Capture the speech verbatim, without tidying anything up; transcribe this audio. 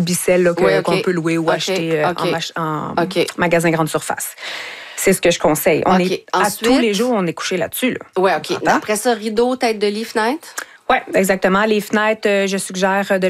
Bicel là, que, oui, okay. qu'on peut louer ou okay. acheter euh, okay. en, mach- en okay. magasin grande surface. C'est ce que je conseille. On okay. est, Ensuite, à tous les jours, on est couché là-dessus. Là. Oui, OK. Après ça, rideau, tête de lit, fenêtre? Oui, exactement. Les fenêtres, euh, je suggère de